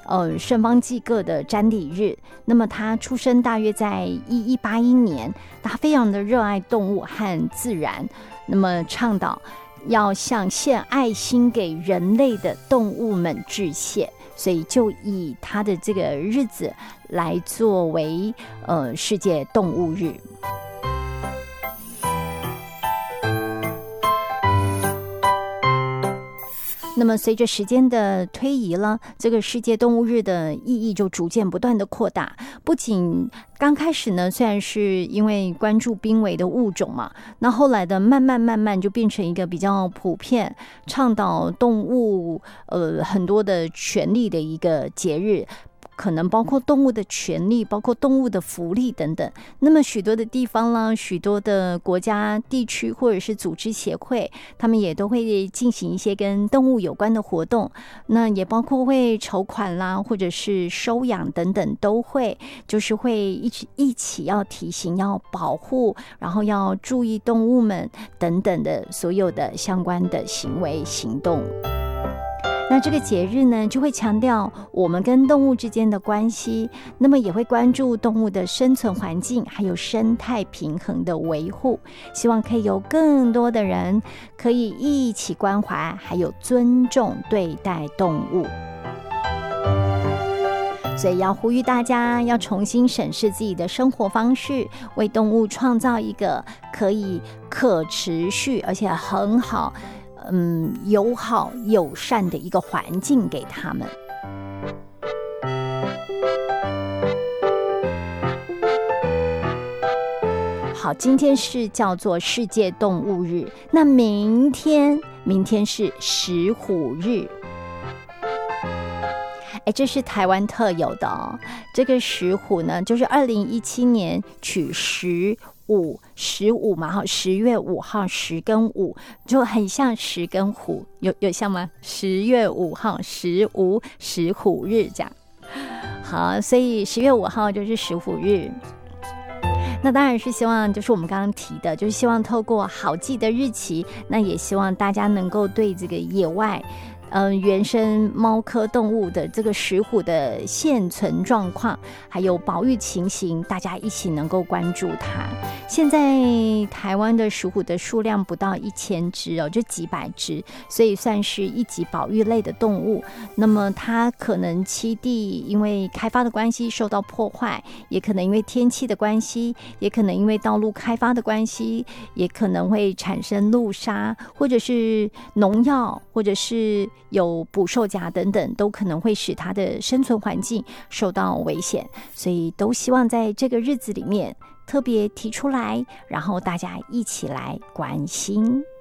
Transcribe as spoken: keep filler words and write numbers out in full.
呃圣方济各的瞻礼日。那么他出生大约在一一八一年，他非常的热爱动物和自然，那么倡导要向献爱心给人类的动物们致谢，所以就以他的这个日子来作为呃世界动物日。那么随着时间的推移了，这个世界动物日的意义就逐渐不断的扩大。不仅刚开始呢，虽然是因为关注濒危的物种嘛，那后来的慢慢慢慢就变成一个比较普遍倡导动物呃很多的权利的一个节日。可能包括动物的权利，包括动物的福利等等。那么许多的地方啦，许多的国家地区或者是组织协会，他们也都会进行一些跟动物有关的活动，那也包括会筹款啦，或者是收养等等，都会就是会一起一起要提醒，要保护，然后要注意动物们等等的所有的相关的行为行动。那这个节日呢，就会强调我们跟动物之间的关系，那么也会关注动物的生存环境，还有生态平衡的维护，希望可以有更多的人可以一起关怀，还有尊重对待动物。所以要呼吁大家要重新审视自己的生活方式，为动物创造一个可以可持续而且很好嗯，友好友善的一个环境给他们。好，今天是叫做世界动物日，那明天明天是石虎日。哎，这是台湾特有的哦。这个石虎呢，就是二零一七年取十五十五嘛，十月五号十跟五就很像石跟虎，有有像吗？十月五号十五石虎日这样。好，所以十月五号就是石虎日。那当然是希望，就是我们刚刚提的，就是希望透过好记的日期，那也希望大家能够对这个野外嗯、呃，原生猫科动物的这个石虎的现存状况，还有保育情形，大家一起能够关注它。现在台湾的石虎的数量不到一千只哦，就几百只，所以算是一级保育类的动物。那么它可能栖地因为开发的关系受到破坏，也可能因为天气的关系，也可能因为道路开发的关系，也可能会产生路杀，或者是农药，或者是有捕兽夹等等，都可能会使它的生存环境受到危险，所以都希望在这个日子里面特别提出来，然后大家一起来关心。